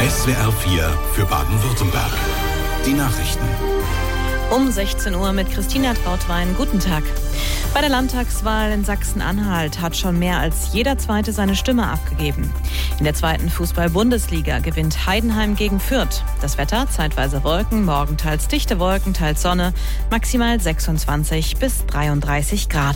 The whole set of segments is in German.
SWR 4 für Baden-Württemberg. Die Nachrichten. Um 16 Uhr mit Christina Trautwein. Guten Tag. Bei der Landtagswahl in Sachsen-Anhalt hat schon mehr als jeder Zweite seine Stimme abgegeben. In der zweiten Fußball-Bundesliga gewinnt Heidenheim gegen Fürth. Das Wetter, zeitweise Wolken, morgen teils dichte Wolken, teils Sonne, maximal 26 bis 33 Grad.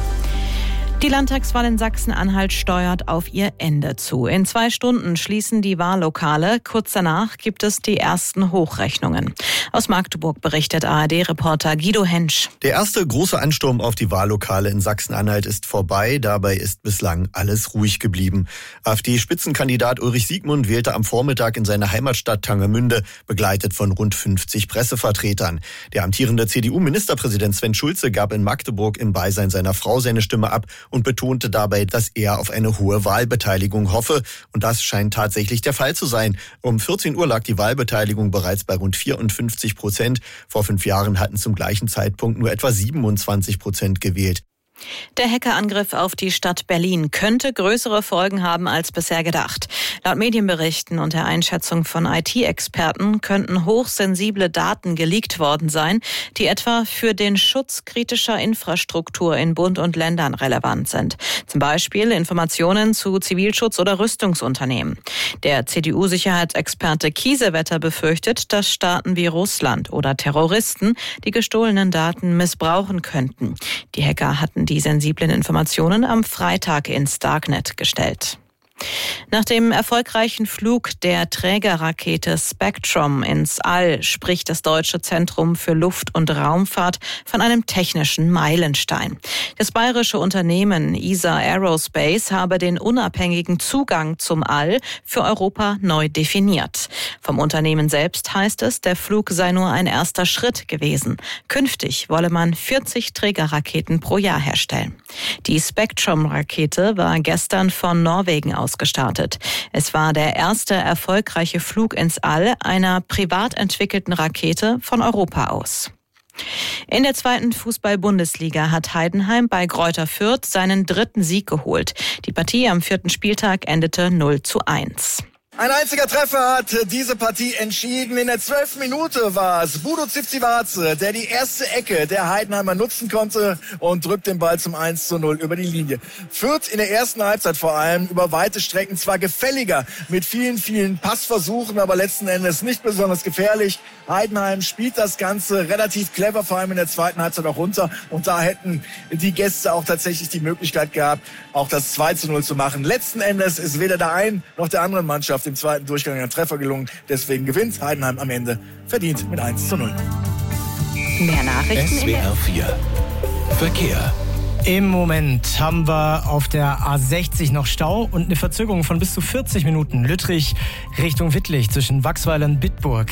Die Landtagswahl in Sachsen-Anhalt steuert auf ihr Ende zu. In 2 Stunden schließen die Wahllokale. Kurz danach gibt es die ersten Hochrechnungen. Aus Magdeburg berichtet ARD-Reporter Guido Hensch. Der erste große Ansturm auf die Wahllokale in Sachsen-Anhalt ist vorbei. Dabei ist bislang alles ruhig geblieben. AfD-Spitzenkandidat Ulrich Siegmund wählte am Vormittag in seiner Heimatstadt Tangermünde, begleitet von rund 50 Pressevertretern. Der amtierende CDU-Ministerpräsident Sven Schulze gab in Magdeburg im Beisein seiner Frau seine Stimme ab und betonte dabei, dass er auf eine hohe Wahlbeteiligung hoffe. Und das scheint tatsächlich der Fall zu sein. Um 14 Uhr lag die Wahlbeteiligung bereits bei rund 54%. Vor 5 Jahren hatten zum gleichen Zeitpunkt nur etwa 27% gewählt. Der Hackerangriff auf die Stadt Berlin könnte größere Folgen haben als bisher gedacht. Laut Medienberichten und der Einschätzung von IT-Experten könnten hochsensible Daten geleakt worden sein, die etwa für den Schutz kritischer Infrastruktur in Bund und Ländern relevant sind. Zum Beispiel Informationen zu Zivilschutz- oder Rüstungsunternehmen. Der CDU-Sicherheitsexperte Kiesewetter befürchtet, dass Staaten wie Russland oder Terroristen die gestohlenen Daten missbrauchen könnten. Die Hacker hatten die sensiblen Informationen am Freitag ins Darknet gestellt. Nach dem erfolgreichen Flug der Trägerrakete Spectrum ins All spricht das Deutsche Zentrum für Luft- und Raumfahrt von einem technischen Meilenstein. Das bayerische Unternehmen ESA Aerospace habe den unabhängigen Zugang zum All für Europa neu definiert. Vom Unternehmen selbst heißt es, der Flug sei nur ein erster Schritt gewesen. Künftig wolle man 40 Trägerraketen pro Jahr herstellen. Die Spectrum-Rakete war gestern von Norwegen ausgestartet. Es war der erste erfolgreiche Flug ins All einer privat entwickelten Rakete von Europa aus. In der zweiten Fußball-Bundesliga hat Heidenheim bei Greuther Fürth seinen 3. Sieg geholt. Die Partie am 4. Spieltag endete 0:1. Ein einziger Treffer hat diese Partie entschieden. In der 12. Minute war es Budo Zivcivaze, der die erste Ecke der Heidenheimer nutzen konnte und drückt den Ball zum 1:0 über die Linie. Fürth in der ersten Halbzeit vor allem über weite Strecken zwar gefälliger mit vielen Passversuchen, aber letzten Endes nicht besonders gefährlich. Heidenheim spielt das Ganze relativ clever, vor allem in der zweiten Halbzeit auch runter. Und da hätten die Gäste auch tatsächlich die Möglichkeit gehabt, auch das 2:0 zu machen. Letzten Endes ist weder der einen noch der anderen Mannschaft im zweiten Durchgang ein Treffer gelungen. Deswegen gewinnt Heidenheim am Ende verdient mit 1:0. Mehr Nachrichten SWR 4 Verkehr. Im Moment haben wir auf der A60 noch Stau und eine Verzögerung von bis zu 40 Minuten. Lüttrich Richtung Wittlich zwischen Wachsweiler und Bitburg.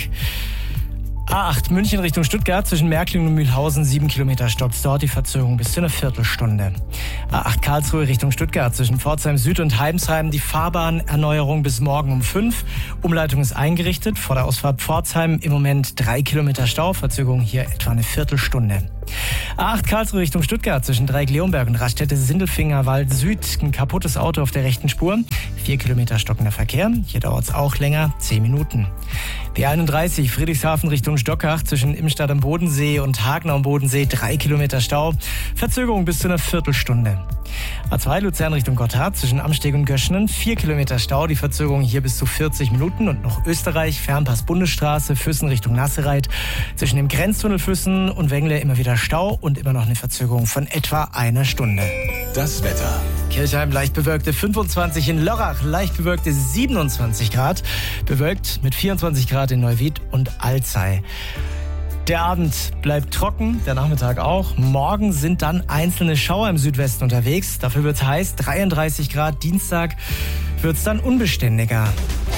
A8 München Richtung Stuttgart zwischen Märklingen und Mühlhausen 7 Kilometer stoppt dort die Verzögerung bis zu einer Viertelstunde. A8 Karlsruhe Richtung Stuttgart zwischen Pforzheim Süd und Heimsheim die Fahrbahnerneuerung bis morgen um 5. Umleitung ist eingerichtet. Vor der Ausfahrt Pforzheim im Moment 3 Kilometer Stau. Verzögerung hier etwa eine Viertelstunde. A8 Karlsruhe Richtung Stuttgart zwischen Dreieck-Leonberg und Raststätte Sindelfingerwald Süd. Ein kaputtes Auto auf der rechten Spur. 4 Kilometer stockender Verkehr. Hier dauert es auch länger, 10 Minuten. B31 Friedrichshafen Richtung Stockach zwischen Imstadt am Bodensee und Hagen am Bodensee 3 Kilometer Stau. Verzögerung bis zu einer Viertelstunde. A2 Luzern Richtung Gotthard zwischen Amsteg und Göschenen 4 Kilometer Stau. Die Verzögerung hier bis zu 40 Minuten. Und noch Österreich Fernpass Bundesstraße Füssen Richtung Nassereit zwischen dem Grenztunnel Füssen und Wengle immer wieder Stau und immer noch eine Verzögerung von etwa einer Stunde. Das Wetter. Kirchheim leicht bewölkte 25, in Lörrach leicht bewölkte 27 Grad. Bewölkt mit 24 Grad in Neuwied und Alzey. Der Abend bleibt trocken, der Nachmittag auch. Morgen sind dann einzelne Schauer im Südwesten unterwegs. Dafür wird es heiß, 33 Grad. Dienstag wird es dann unbeständiger.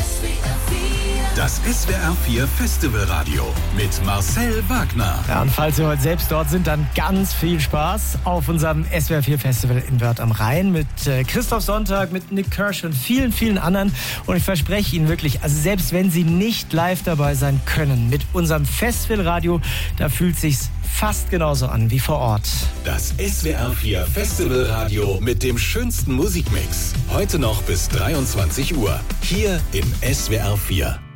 Das SWR 4 Festivalradio mit Marcel Wagner. Ja, und falls Sie heute selbst dort sind, dann ganz viel Spaß auf unserem SWR 4 Festival in Wörth am Rhein mit Christoph Sonntag, mit Nick Kirsch und vielen anderen. Und ich verspreche Ihnen wirklich, also selbst wenn Sie nicht live dabei sein können, mit unserem Festivalradio, da fühlt sich's fast genauso an wie vor Ort. Das SWR 4 Festivalradio mit dem schönsten Musikmix. Heute noch bis 23 Uhr. Hier im SWR 4.